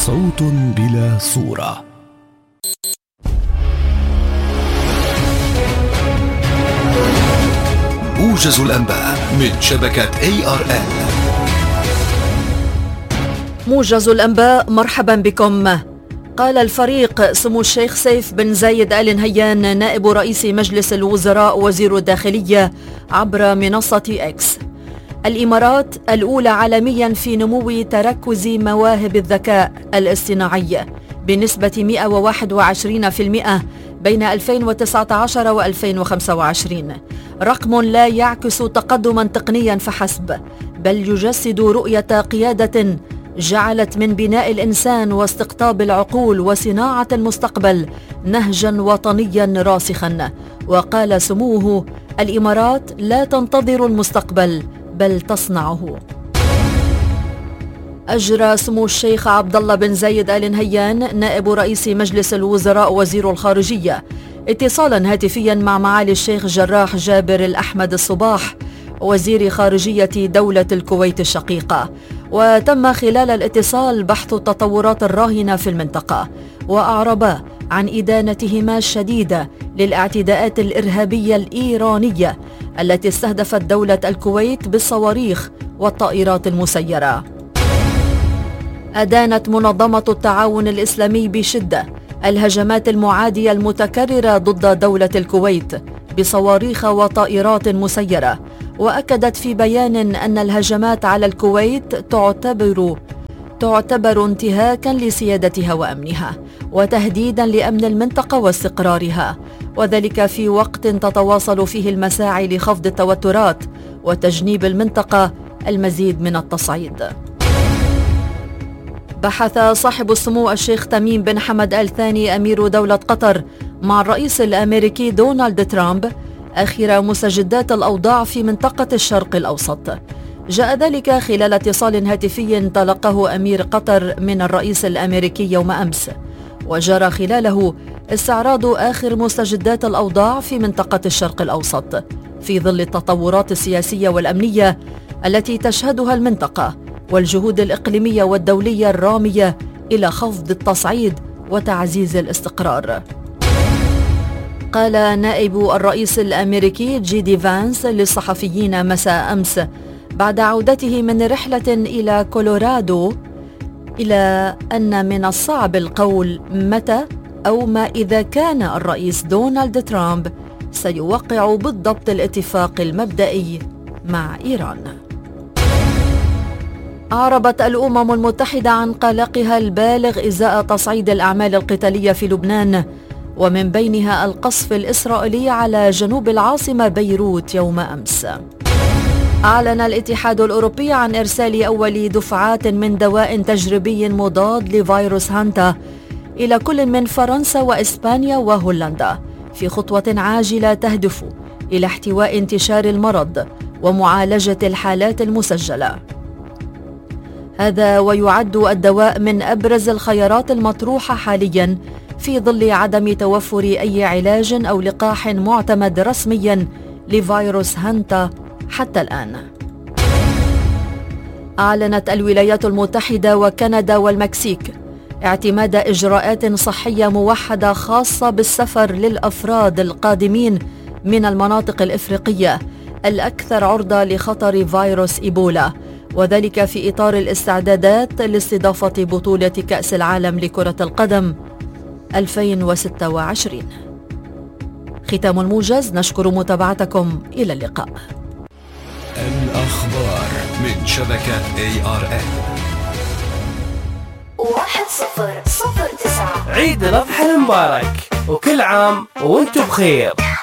صوت بلا صورة. موجز الأنباء من شبكة ARN. موجز الأنباء، مرحبا بكم. قال الفريق سمو الشيخ سيف بن زايد آل نهيان نائب رئيس مجلس الوزراء وزير الداخلية عبر منصة إكس: الإمارات الأولى عالميا في نمو تركز مواهب الذكاء الاصطناعي بنسبة 121% بين 2019 و2025، رقم لا يعكس تقدما تقنيا فحسب، بل يجسد رؤية قيادة جعلت من بناء الإنسان واستقطاب العقول وصناعة المستقبل نهجا وطنيا راسخا. وقال سموه: الإمارات لا تنتظر المستقبل بل تصنعه. أجرى سمو الشيخ عبد الله بن زايد آل نهيان نائب رئيس مجلس الوزراء وزير الخارجية اتصالا هاتفيا مع معالي الشيخ جراح جابر الأحمد الصباح وزير خارجية دولة الكويت الشقيقة، وتم خلال الاتصال بحث التطورات الراهنة في المنطقة، وأعربا عن إدانتهما الشديدة للاعتداءات الإرهابية الإيرانية التي استهدفت دولة الكويت بالصواريخ والطائرات المسيرة. أدانت منظمة التعاون الإسلامي بشدة الهجمات المعادية المتكررة ضد دولة الكويت بصواريخ وطائرات مسيرة، وأكدت في بيان أن الهجمات على الكويت تعتبر انتهاكا لسيادتها وأمنها وتهديدا لأمن المنطقة واستقرارها، وذلك في وقت تتواصل فيه المساعي لخفض التوترات وتجنيب المنطقة المزيد من التصعيد. بحث صاحب السمو الشيخ تميم بن حمد آل ثاني أمير دولة قطر مع الرئيس الأمريكي دونالد ترامب آخر مستجدات الأوضاع في منطقة الشرق الأوسط. جاء ذلك خلال اتصال هاتفي تلقاه أمير قطر من الرئيس الأمريكي يوم أمس، وجرى خلاله استعراض آخر مستجدات الأوضاع في منطقة الشرق الأوسط في ظل التطورات السياسية والأمنية التي تشهدها المنطقة والجهود الإقليمية والدولية الرامية إلى خفض التصعيد وتعزيز الاستقرار. قال نائب الرئيس الأمريكي جي دي فانس للصحفيين مساء أمس بعد عودته من رحلة إلى كولورادو إلى أن من الصعب القول متى أو ما إذا كان الرئيس دونالد ترامب سيوقع بالضبط الاتفاق المبدئي مع إيران. أعربت الأمم المتحدة عن قلقها البالغ إزاء تصعيد الأعمال القتالية في لبنان، ومن بينها القصف الإسرائيلي على جنوب العاصمة بيروت يوم أمس. أعلن الاتحاد الأوروبي عن إرسال أول دفعات من دواء تجريبي مضاد لفيروس هانتا إلى كل من فرنسا وإسبانيا وهولندا في خطوة عاجلة تهدف إلى احتواء انتشار المرض ومعالجة الحالات المسجلة. هذا ويعد الدواء من أبرز الخيارات المطروحة حالياً في ظل عدم توفر أي علاج أو لقاح معتمد رسمياً لفيروس هانتا حتى الآن. أعلنت الولايات المتحدة وكندا والمكسيك اعتماد إجراءات صحية موحدة خاصة بالسفر للأفراد القادمين من المناطق الإفريقية الأكثر عرضة لخطر فيروس إيبولا، وذلك في إطار الاستعدادات لاستضافة بطولة كأس العالم لكرة القدم 2026. ختام الموجز، نشكر متابعتكم، إلى اللقاء. الأخبار من شبكة ARN. 1009 عيد الأضحى المبارك وكل عام وانتم بخير.